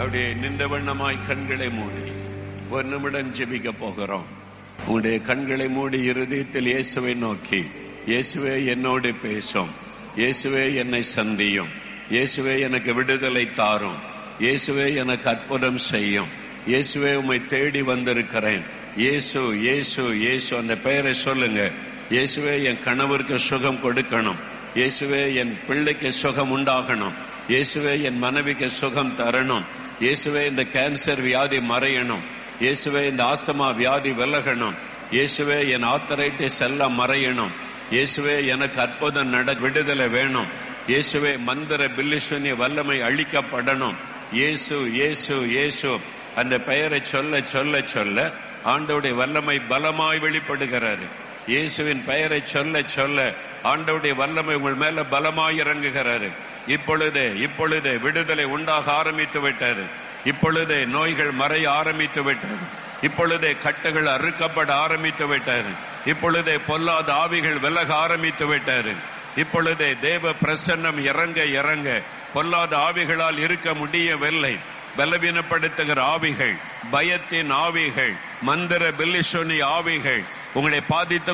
அப்படியே நின்ற வண்ணமாய் கண்களை மூடி ஒரு நிமிடம் ஜெபிக்க போகிறோம். உங்களுடைய கண்களை மூடி இருதயத்தில் இயேசுவை நோக்கி, இயேசுவே என்னோடு பேசும், இயேசுவே என்னை சந்தியும், இயேசுவே எனக்கு விடுதலை தாரும், இயேசுவே எனக்கு அற்புதம் செய்யும், இயேசுவே உம்மை தேடி வந்திருக்கிறேன், இயேசு இயேசு இயேசு அந்த பெயரை சொல்லுங்க. இயேசுவே என் கணவருக்கு சுகம் கொடுக்கணும், இயேசுவே என் பிள்ளைக்கு சுகம் உண்டாகணும், இயேசுவே என் மனைவிக்கு சுகம் தரணும், இயேசுவே இந்த கேன்சர் வியாதி மறையணும், இயேசுவே இந்த ஆஸ்துமா வியாதி விலகணும், இயேசுவே என் ஆர்த்தரைட்டிஸ் எல்லாம் மறையணும், இயேசுவே எனக்கு அற்புதம் விடுதலை வேணும், இயேசுவே மந்திர பில்லிசூன்ய வல்லமை அழிக்கப்படணும், இயேசு இயேசு இயேசு அந்த பெயரை சொல்ல சொல்ல சொல்ல ஆண்டவருடைய வல்லமை பலமாய் வெளிப்படுகிறாரு. இயேசுவின் பெயரை சொல்ல சொல்ல ஆண்டவருடைய வல்லமை உங்கள் மேல பலமாய் இறங்குகிறாரு. இப்பொழுதே விடுதலை உண்டாக ஆரம்பித்து விட்டாரு. இப்பொழுதே நோய்கள் மறைய ஆரம்பித்து விட்டாரு. இப்பொழுதே கட்டுகள் அறுக்கப்பட ஆரம்பித்து விட்டாரு. இப்பொழுதே பொல்லாத ஆவிகள் விலக ஆரம்பித்து விட்டாரு. இப்பொழுதே தேவ பிரசன்னம் இறங்க இறங்க பொல்லாத ஆவிகளால் இருக்க முடியவில்லை. பலவீனப்படுத்துகிற ஆவிகள், பயத்தின் ஆவிகள், மந்திர பில்லிசூனிய ஆவிகள் உங்களை பாதித்து